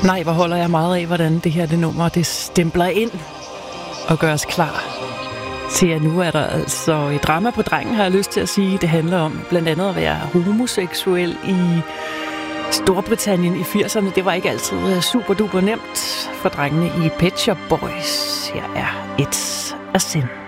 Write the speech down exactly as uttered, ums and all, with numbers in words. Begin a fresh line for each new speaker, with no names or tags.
Nej, hvor holder jeg meget af, hvordan det her det nummer, det stempler ind og gør os klar til, at nu er der altså et drama på drengen, har jeg lyst til at sige. Det handler om blandt andet at være homoseksuel i Storbritannien i firserne. Det var ikke altid super duper nemt for drengene i Pet Shop Boys. Her er It's a Sin.